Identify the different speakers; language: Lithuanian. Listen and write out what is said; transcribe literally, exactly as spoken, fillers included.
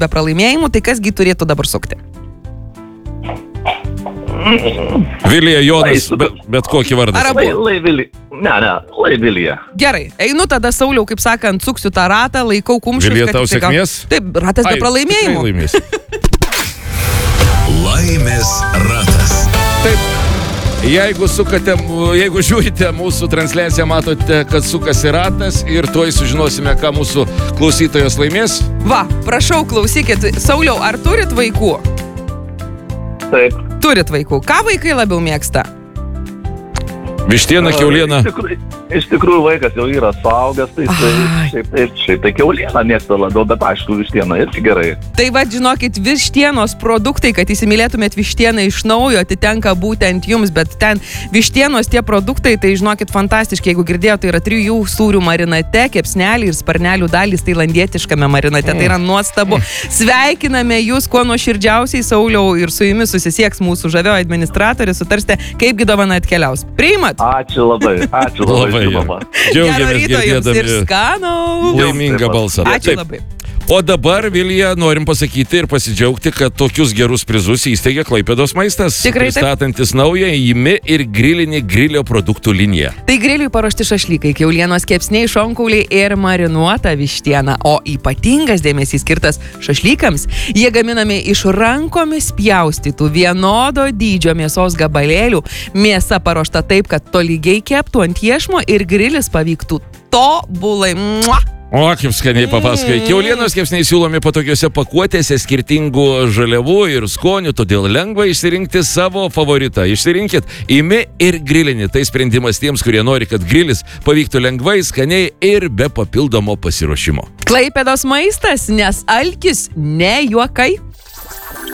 Speaker 1: be pralaimėjimų, tai kasgi turėtų dabar sukti?
Speaker 2: Vilija, Jonas, bet, bet kokį vardą.
Speaker 3: Lai, lai Vilija. Ne, ne, lai Vilija.
Speaker 1: Gerai, einu tada, Sauliau, kaip sakant, suksiu tą ratą, laikau kumščius.
Speaker 2: Vilija, tau sėkmės?
Speaker 1: Taip, ratas be pralaimėjimų.
Speaker 4: Laimės ratas.
Speaker 2: Taip. Jeigu sukate, jeigu žiūrite mūsų transliaciją, matote, kad sukasi ratas ir tuoj sužinosime, ką mūsų klausytojas laimės.
Speaker 1: Va, prašau, klausykit. Sauliau, ar turit vaikų?
Speaker 3: Taip.
Speaker 1: Turit vaikų. Ką vaikai labiau mėgsta?
Speaker 2: Vištiena, kiauliena.
Speaker 3: Iš tikrųjų, iš tikrųjų vaikas jau yra suaugęs, tai šiaip, taip, šiaip tai kiauliena mėgsta labiau, bet aišku, vištiena irgi gerai.
Speaker 1: Tai va, žinokit, vištienos produktai, kad įsimylėtumėt vištieną iš naujo, atitenka būtent jums, bet ten vištienos tie produktai, tai žinokit, fantastiški, jeigu girdėjote, tai yra trijų sūrių marinate, kepsnelį ir sparnelių dalys tailandietiškame marinate, tai yra nuostabu. Sveikiname jūs kuo nuoširdžiausiai, Sauliau, ir su jumis susisieks mūsų žavio administratorius, sutarsite, kaipgi dovana atkeliaus. Priimat?
Speaker 3: Ačiū labai, ačiū labai,
Speaker 2: labai džiaugiamės girdėdami
Speaker 1: ir skanaus.
Speaker 2: laimingą balsą.
Speaker 1: Ačiū labai.
Speaker 2: O dabar, Vilija, norim pasakyti ir pasidžiaugti, kad tokius gerus prizus įsteigia Klaipėdos maistas,
Speaker 1: Tikrai
Speaker 2: pristatantis naują įimi ir grilinį grilio produktų liniją.
Speaker 1: Tai griliui paruošti šašlykai, kiaulienos kepsniai, šonkauliai ir marinuota vištiena, o ypatingas dėmesys skirtas šašlykams. Jie gaminami iš rankomis pjaustytų vienodo dydžio mėsos gabalėlių. Mėsa paruošta taip, kad tolygiai keptų ant iešmo ir grilis pavyktų tobulai. Mua!
Speaker 2: O, kaip skaniai papasakai. Kiaulienos kepsniai siūlomi patogiose pakuotėse skirtingų žaliavų ir skonių, todėl lengva išsirinkti savo favoritą. Išsirinkit įimi ir grilinį. Tai sprendimas tiems, kurie nori, kad grilis pavyktų lengvai, skaniai ir be papildomo pasiruošimo.
Speaker 1: Klaipėdos maistas, nes alkis ne juokai.